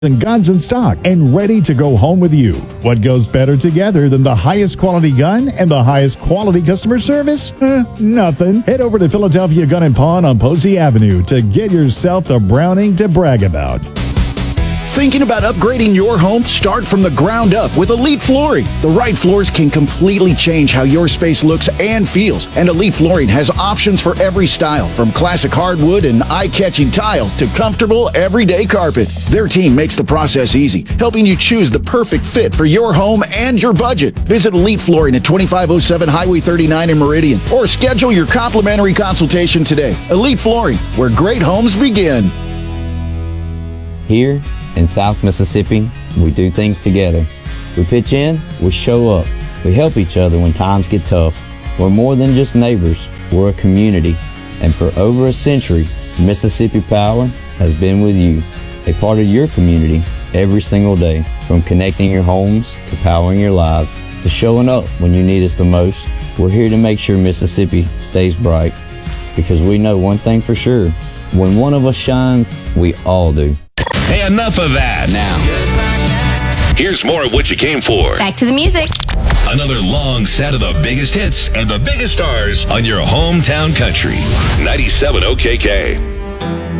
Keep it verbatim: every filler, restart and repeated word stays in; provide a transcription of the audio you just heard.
and guns in stock and ready to go home with you. What goes better together than the highest quality gun and the highest quality customer service? Eh, nothing. Head over to Philadelphia Gun and Pawn on Posey Avenue to get yourself the Browning to brag about. Thinking about upgrading your home? Start from the ground up with Elite Flooring. The right floors can completely change how your space looks and feels. And Elite Flooring has options for every style, from classic hardwood and eye-catching tile to comfortable everyday carpet. Their team makes the process easy, helping you choose the perfect fit for your home and your budget. Visit Elite Flooring at twenty-five oh seven Highway thirty-nine in Meridian, or schedule your complimentary consultation today. Elite Flooring, where great homes begin. Here in South Mississippi, we do things together. We pitch in, we show up. We help each other when times get tough. We're more than just neighbors, we're a community. And for over a century, Mississippi Power has been with you, a part of your community every single day. From connecting your homes to powering your lives to showing up when you need us the most, we're here to make sure Mississippi stays bright. Because we know one thing for sure, when one of us shines, we all do. Hey, enough of that now. Here's more of what you came for. Back to the music. Another long set of the biggest hits and the biggest stars on your hometown country. ninety-seven O K K.